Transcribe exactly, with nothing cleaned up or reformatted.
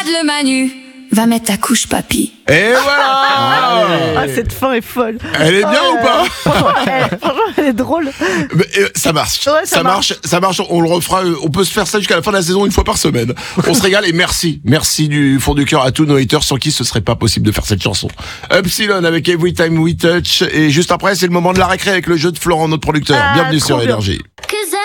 le Manu. Va mettre ta couche, papy. Et voilà. Ah, cette fin est folle. Elle est bien Oh, ou pas? Franchement, elle, franchement, elle est drôle. Mais, euh, ça marche. Ouais, ça ça marche. Ça marche. On le refera. euh, On peut se faire ça jusqu'à la fin de la saison une fois par semaine. On se régale et merci, merci du fond du cœur à tous nos haters sans qui ce serait pas possible de faire cette chanson. Upsilon avec Every Time We Touch et juste après c'est le moment de la récré avec le jeu de Florent, notre producteur. Ah, Bienvenue trop sur bien. Énergie. Cause